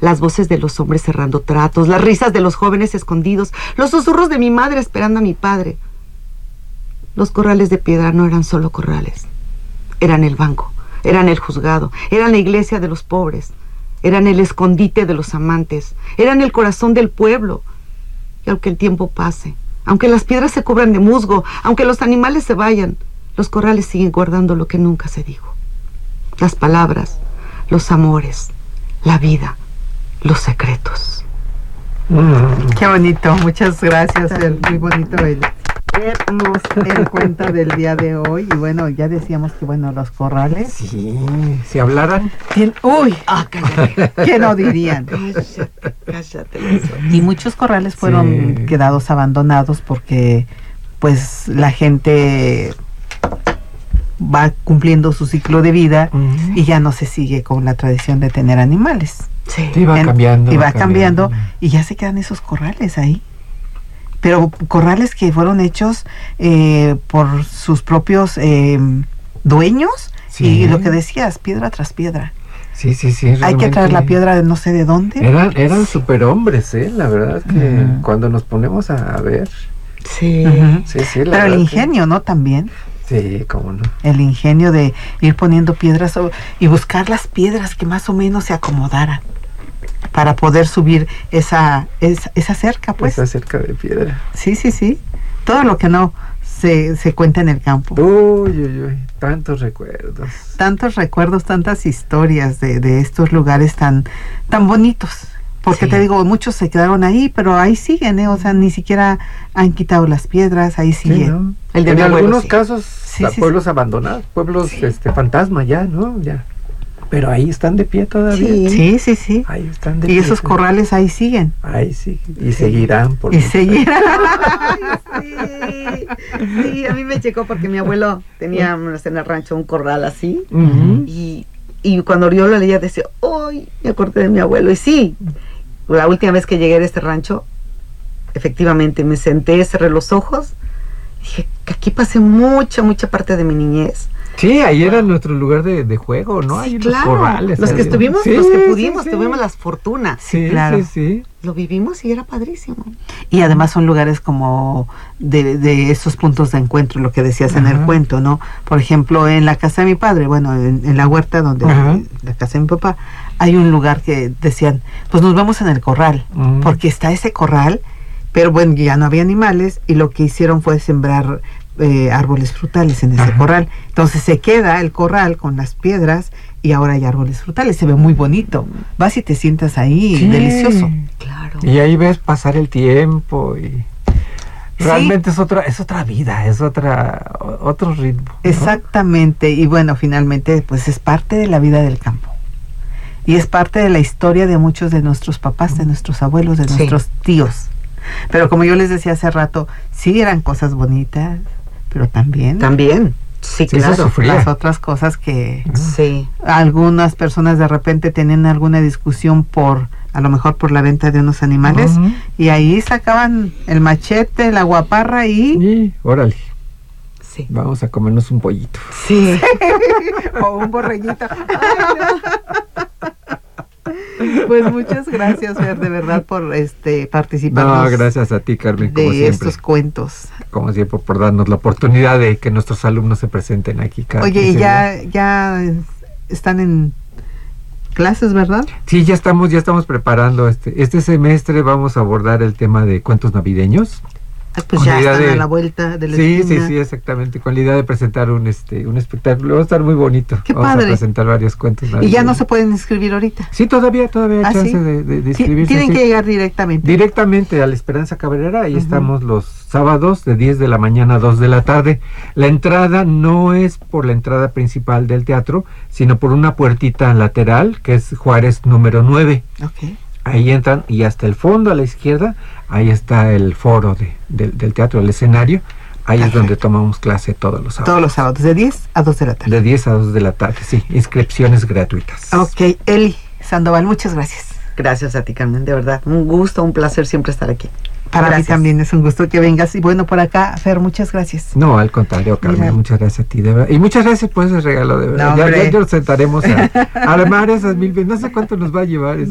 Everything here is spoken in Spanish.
las voces de los hombres cerrando tratos, las risas de los jóvenes escondidos, los susurros de mi madre esperando a mi padre. Los corrales de piedra no eran solo corrales, eran el banco, eran el juzgado, eran la iglesia de los pobres, eran el escondite de los amantes, eran el corazón del pueblo. Y aunque el tiempo pase, aunque las piedras se cubran de musgo, aunque los animales se vayan, los corrales siguen guardando lo que nunca se dijo. Las palabras, los amores, la vida, los secretos. Qué bonito, muchas gracias, muy bonito el cuento del día de hoy. Y bueno, ya decíamos que bueno, los corrales. Sí, si hablaran. Uy, cállate. ¿Qué no dirían? Cállate. Y muchos corrales fueron quedados abandonados porque pues la gente va cumpliendo su ciclo de vida y ya no se sigue con la tradición de tener animales. Sí. Y va cambiando. Y va cambiando y ya se quedan esos corrales ahí. Pero corrales que fueron hechos por sus propios dueños. Sí. Y lo que decías, piedra tras piedra. Sí. Hay que traer la piedra de no sé de dónde. Eran superhombres, la verdad es que cuando nos ponemos a ver. Sí. Sí, pero el ingenio, ¿no? También. Sí, cómo no. El ingenio de ir poniendo piedras y buscar las piedras que más o menos se acomodaran para poder subir esa cerca, pues. Esa cerca de piedra. Sí. Todo lo que no se cuenta en el campo. Uy, tantos recuerdos. Tantos recuerdos, tantas historias de estos lugares tan bonitos. Porque te digo, muchos se quedaron ahí, pero ahí siguen, O sea, ni siquiera han quitado las piedras, ahí siguen. Sí, ¿no? El de en mi abuelo, algunos sí. casos, pueblos abandonados, pueblos fantasma ya, ¿no? Ya. Pero ahí están de pie todavía. Sí. Ahí están de pie. Y esos corrales ahí siguen. Ahí sí. Y seguirán. Seguirán. Sí, a mí me checó porque mi abuelo tenía en el rancho un corral así. Y cuando yo lo leía decía, ¡ay! Me acordé de mi abuelo. Y sí, la última vez que llegué a este rancho, efectivamente me senté, cerré los ojos, dije que aquí pasé mucha parte de mi niñez. Sí, ahí era nuestro lugar de juego, ¿no? Ahí Claro, los corrales. los que estuvimos, los que pudimos, tuvimos las fortunas. Sí, claro. Sí. Lo vivimos y era padrísimo. Y además son lugares como de esos puntos de encuentro, lo que decías en el cuento, ¿no? Por ejemplo, en la casa de mi padre, bueno, en la huerta donde la casa de mi papá, hay un lugar que decían, pues nos vamos en el corral, porque está ese corral, pero bueno, ya no había animales y lo que hicieron fue sembrar árboles frutales en ese corral. Entonces se queda el corral con las piedras y ahora hay árboles frutales, se ve muy bonito. Vas y te sientas ahí, delicioso. Claro. Y ahí ves pasar el tiempo y realmente es otra vida, es otro ritmo, ¿no? Exactamente. Y bueno, finalmente pues es parte de la vida del campo. Y es parte de la historia de muchos de nuestros papás, de nuestros abuelos, de nuestros tíos. Pero como yo les decía hace rato, sí eran cosas bonitas, pero también sí, Sí, claro. se sufría. las otras cosas que Sí. algunas personas de repente tenían alguna discusión a lo mejor por la venta de unos animales, y ahí sacaban el machete, la guaparra y órale, Sí. vamos a comernos un pollito. Sí. o un borreguito. Pues muchas gracias, Fer, de verdad, por participar. No, gracias a ti, Carmen, como de siempre. estos cuentos. Como siempre, por darnos la oportunidad de que nuestros alumnos se presenten aquí cada Oye, 15 y días. ya están en clases, ¿verdad? Sí, ya estamos preparando este semestre. Vamos a abordar el tema de cuentos navideños. Pues Con ya la idea están de- a la vuelta de la Sí, esquina. exactamente, con la idea de presentar un espectáculo. Va a estar muy bonito. Qué Vamos padre. a presentar varios cuentos Y ya navideños. no se pueden inscribir ahorita. Sí, todavía hay ¿Ah, chance sí? de inscribirse. Tienen sí. que llegar directamente. Directamente a la Esperanza Cabrera, ahí estamos los sábados de 10 de la mañana a 2 de la tarde. La entrada no es por la entrada principal del teatro, sino por una puertita lateral, que es Juárez número 9. Ok. Ahí entran y hasta el fondo a la izquierda, ahí está el foro del teatro, el escenario. Ahí es donde tomamos clase todos los sábados. Todos los sábados, de 10 a 2 de la tarde. De 10 a 2 de la tarde, sí. Inscripciones gratuitas. Ok, Eli Sandoval, muchas gracias. Gracias a ti, Carmen, de verdad. Un gusto, un placer siempre estar aquí. Para Gracias. mí también es un gusto que vengas. Y bueno, por acá, Fer, muchas gracias. No, al contrario, Carmen, Mira. muchas gracias a ti, de verdad. Y muchas gracias por ese regalo, de verdad. No, ya hombre. nos sentaremos a armar esas 1000 veces. No sé cuánto nos va a llevar.